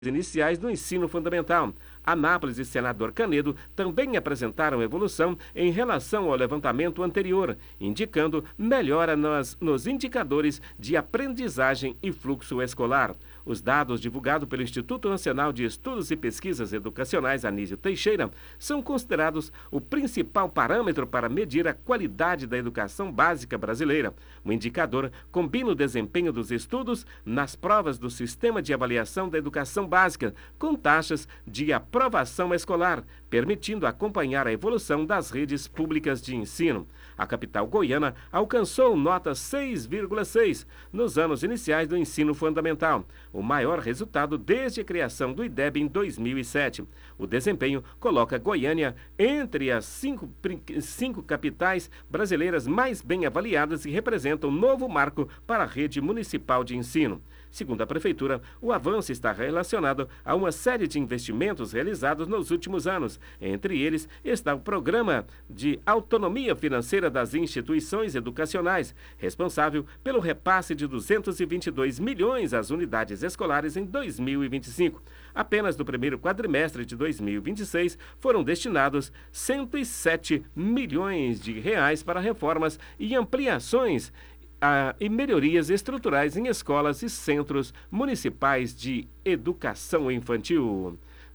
iniciais do ensino fundamental. Anápolis e Senador Canedo também apresentaram evolução em relação ao levantamento anterior, indicando melhora nos indicadores de aprendizagem e fluxo escolar. Os dados divulgados pelo Instituto Nacional de Estudos e Pesquisas Educacionais Anísio Teixeira são considerados o principal parâmetro para medir a qualidade da educação básica brasileira. O indicador combina o desempenho dos estudos nas provas do Sistema de Avaliação da Educação Básica, com taxas de aprovação escolar, permitindo acompanhar a evolução das redes públicas de ensino. A capital goiana alcançou nota 6,6 nos anos iniciais do ensino fundamental, o maior resultado desde a criação do IDEB em 2007. O desempenho coloca Goiânia entre as cinco capitais brasileiras mais bem avaliadas e representa um novo marco para a rede municipal de ensino. Segundo a Prefeitura, o avanço está relacionado a uma série de investimentos realizados nos últimos anos. Entre eles está o Programa de Autonomia Financeira das Instituições Educacionais, responsável pelo repasse de 222 milhões às unidades escolares em 2025. Apenas no primeiro quadrimestre de 2026 foram destinados 107 milhões de reais para reformas e ampliações e melhorias estruturais em escolas e centros municipais de educação infantil.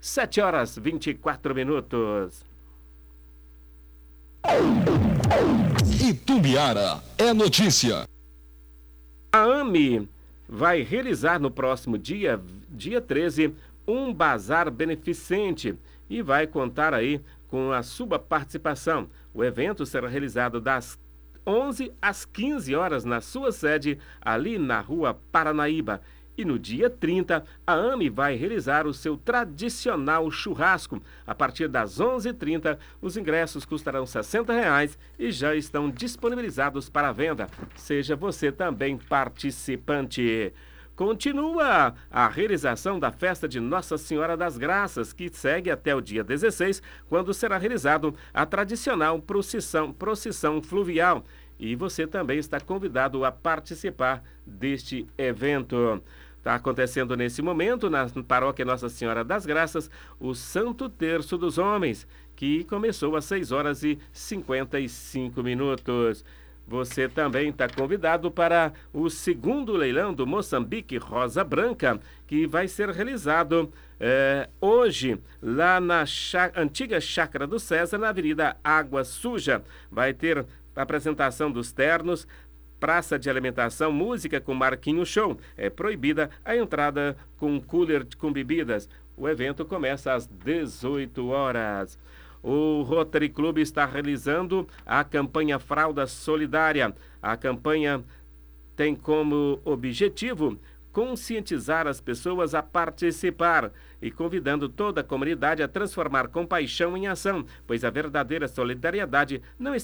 7h24. Itumbiara é notícia. A AME vai realizar no próximo dia 13, um bazar beneficente e vai contar aí com a sua participação. O evento será realizado das 11 às 15 horas na sua sede, ali na Rua Paranaíba. E no dia 30, a AME vai realizar o seu tradicional churrasco. A partir das 11h30, os ingressos custarão R$ 60 e já estão disponibilizados para venda. Seja você também participante. Continua a realização da festa de Nossa Senhora das Graças, que segue até o dia 16, quando será realizado a tradicional procissão fluvial. E você também está convidado a participar deste evento. Está acontecendo nesse momento, na paróquia Nossa Senhora das Graças, o Santo Terço dos Homens, que começou às 6h55. Você também está convidado para o segundo leilão do Moçambique Rosa Branca, que vai ser realizado hoje, lá na antiga Chácara do César, na Avenida Água Suja. Vai ter a apresentação dos ternos, praça de alimentação, música com Marquinho Show. É proibida a entrada com cooler com bebidas. O evento começa às 18 horas. O Rotary Club está realizando a campanha Fralda Solidária. A campanha tem como objetivo conscientizar as pessoas a participar e convidando toda a comunidade a transformar compaixão em ação, pois a verdadeira solidariedade não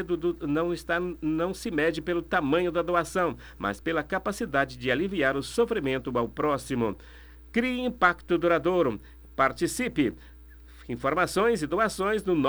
se mede pelo tamanho da doação, mas pela capacidade de aliviar o sofrimento ao próximo. Crie impacto duradouro. Participe. Informações e doações no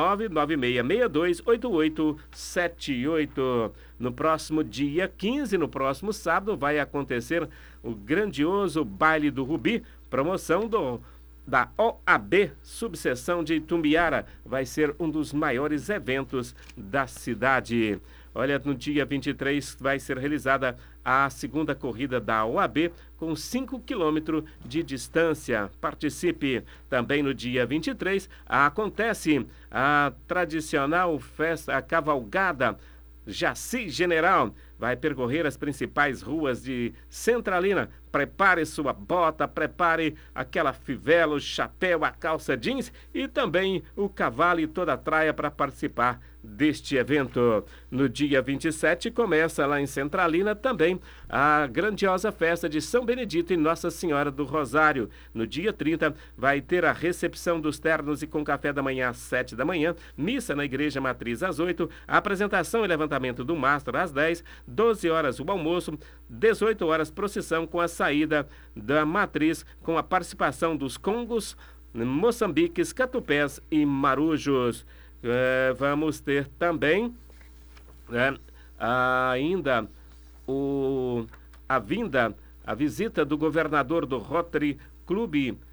996628878. No próximo dia 15, no próximo sábado, vai acontecer o grandioso Baile do Rubi, promoção da OAB, subseção de Itumbiara. Vai ser um dos maiores eventos da cidade. Olha, no dia 23 vai ser realizada a segunda corrida da OAB com 5 quilômetros de distância. Participe. Também no dia 23 acontece a tradicional festa, a cavalgada Jaci General. Vai percorrer as principais ruas de Centralina. Prepare sua bota, prepare aquela fivela, o chapéu, a calça jeans e também o cavalo e toda a traia para participar deste evento. No dia 27 começa lá em Centralina também a grandiosa festa de São Benedito e Nossa Senhora do Rosário. No dia 30 vai ter a recepção dos ternos e com café da manhã às 7 da manhã, missa na Igreja Matriz às 8, a apresentação e levantamento do mastro às 10, 12 horas o almoço, 18 horas procissão com a saída da matriz com a participação dos congos, moçambiques, catupés e marujos. Vamos ter também ainda a visita do governador do Rotary Clube